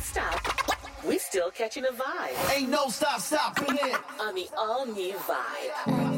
stop, we still catching a vibe Ain't no stopping it. on the all-new Vibe.